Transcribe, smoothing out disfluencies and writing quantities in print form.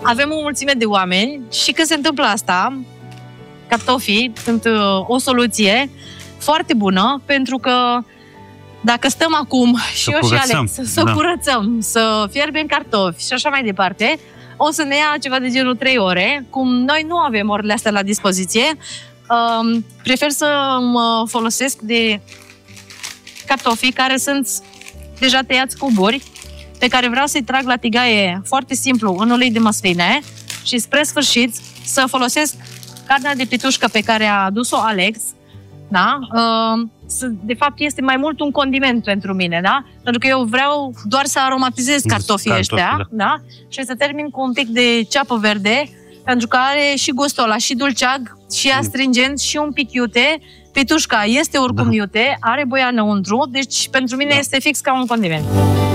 avem o mulțime de oameni și când se întâmplă asta, cartofii sunt o soluție foarte bună, pentru că dacă stăm acum și eu și Alex să curățăm, să fierbem cartofi și așa mai departe, o să ne ia ceva de genul 3 ore. Cum noi nu avem orele astea la dispoziție, prefer să mă folosesc de cartofii care sunt deja tăiați cuburi, pe care vreau să-i trag la tigaie foarte simplu în ulei de măsline și spre sfârșit să folosesc carnea de pitușcă pe care a adus-o Alex. Da? De fapt este mai mult un condiment pentru mine, da? Pentru că eu vreau doar să aromatizez cartofii ăștia, da? Și să termin cu un pic de ceapă verde, pentru că are și gustul ăla, și dulceag, și astringent, și un pic iute. Pitușca este oricum iute, are boia înăuntru, deci pentru mine este fix ca un condiment.